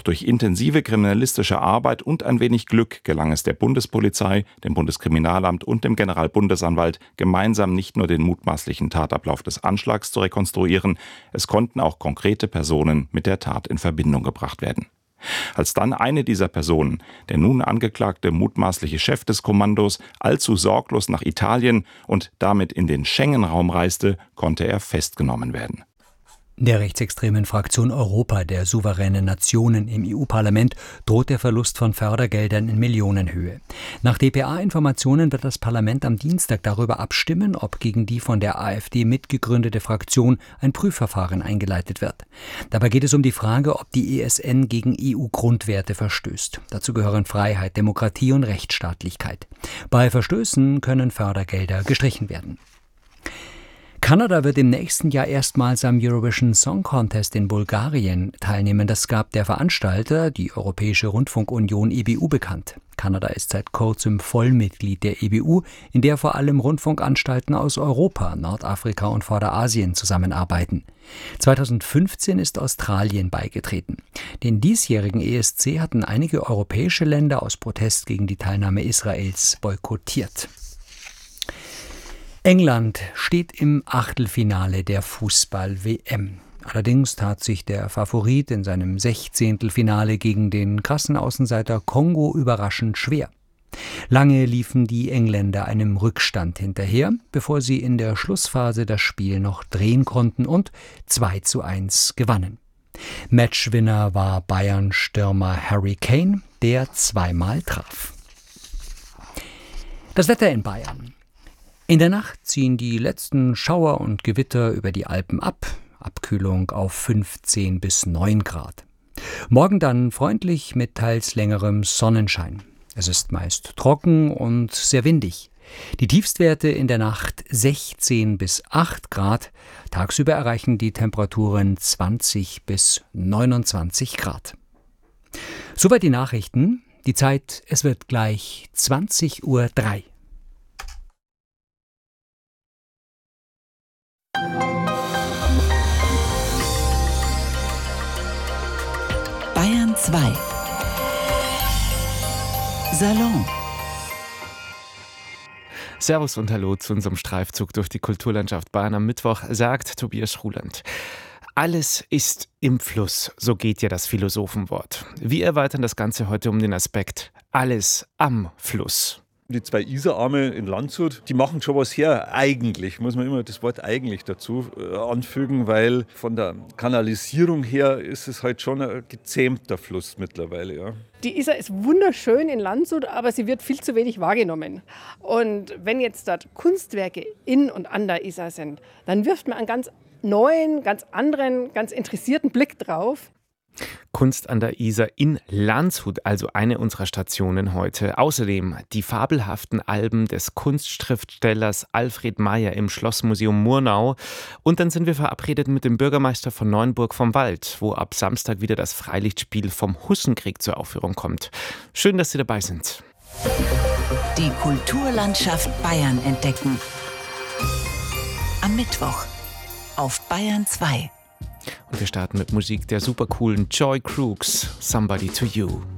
durch intensive kriminalistische Arbeit und ein wenig Glück gelang es der Bundespolizei, dem Bundeskriminalamt und dem Generalbundesanwalt, gemeinsam nicht nur den mutmaßlichen Tatablauf des Anschlags zu rekonstruieren, es konnten auch konkrete Personen mit der Tat in Verbindung gebracht werden. Als dann eine dieser Personen, der nun angeklagte mutmaßliche Chef des Kommandos, allzu sorglos nach Italien und damit in den Schengen-Raum reiste, konnte er festgenommen werden. Der rechtsextremen Fraktion Europa der souveränen Nationen im EU-Parlament droht der Verlust von Fördergeldern in Millionenhöhe. Nach dpa-Informationen wird das Parlament am Dienstag darüber abstimmen, ob gegen die von der AfD mitgegründete Fraktion ein Prüfverfahren eingeleitet wird. Dabei geht es um die Frage, ob die ESN gegen EU-Grundwerte verstößt. Dazu gehören Freiheit, Demokratie und Rechtsstaatlichkeit. Bei Verstößen können Fördergelder gestrichen werden. Kanada wird im nächsten Jahr erstmals am Eurovision Song Contest in Bulgarien teilnehmen. Das gab der Veranstalter, die Europäische Rundfunkunion EBU, bekannt. Kanada ist seit kurzem Vollmitglied der EBU, in der vor allem Rundfunkanstalten aus Europa, Nordafrika und Vorderasien zusammenarbeiten. 2015 ist Australien beigetreten. Den diesjährigen ESC hatten einige europäische Länder aus Protest gegen die Teilnahme Israels boykottiert. England steht im Achtelfinale der Fußball-WM. Allerdings tat sich der Favorit in seinem 16. Finale gegen den krassen Außenseiter Kongo überraschend schwer. Lange liefen die Engländer einem Rückstand hinterher, bevor sie in der Schlussphase das Spiel noch drehen konnten und 2:1 gewannen. Matchwinner war Bayern-Stürmer Harry Kane, der zweimal traf. Das Wetter in Bayern. In der Nacht ziehen die letzten Schauer und Gewitter über die Alpen ab. Abkühlung auf 15 bis 9 Grad. Morgen dann freundlich mit teils längerem Sonnenschein. Es ist meist trocken und sehr windig. Die Tiefstwerte in der Nacht 16 bis 8 Grad. Tagsüber erreichen die Temperaturen 20 bis 29 Grad. Soweit die Nachrichten. Die Zeit, es wird gleich 20:03 Uhr. Bayern 2 Salon. Servus und Hallo zu unserem Streifzug durch die Kulturlandschaft Bayern am Mittwoch, sagt Tobias Ruland. Alles ist im Fluss, so geht ja das Philosophenwort. Wir erweitern das Ganze heute um den Aspekt alles am Fluss. Die 2 Isararme in Landshut, die machen schon was her, eigentlich, muss man immer das Wort eigentlich dazu anfügen, weil von der Kanalisierung her ist es halt schon ein gezähmter Fluss mittlerweile. Ja. Die Isar ist wunderschön in Landshut, aber sie wird viel zu wenig wahrgenommen. Und wenn jetzt dort Kunstwerke in und an der Isar sind, dann wirft man einen ganz neuen, ganz anderen, ganz interessierten Blick drauf. Kunst an der Isar in Landshut, also eine unserer Stationen heute. Außerdem die fabelhaften Alben des Kunstschriftstellers Alfred Meyer im Schlossmuseum Murnau. Und dann sind wir verabredet mit dem Bürgermeister von Neuenburg vom Wald, wo ab Samstag wieder das Freilichtspiel vom Hussenkrieg zur Aufführung kommt. Schön, dass Sie dabei sind. Die Kulturlandschaft Bayern entdecken. Am Mittwoch auf Bayern 2. Und wir starten mit Musik der supercoolen Joy Crooks, Somebody to You.